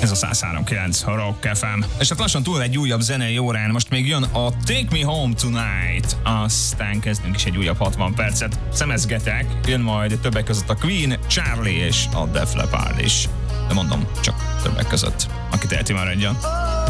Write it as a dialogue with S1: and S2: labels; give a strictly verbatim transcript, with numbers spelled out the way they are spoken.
S1: Ez a száz három kilenc Rock ef em. És hát lassan túl egy újabb zenei órán, most még jön a Take Me Home Tonight, aztán kezdünk is egy újabb hatvan percet. Szemezgetek, jön majd többek között a Queen, Charlie és a Def Leppard is. De mondom, csak többek között. Aki teheti, maradjon.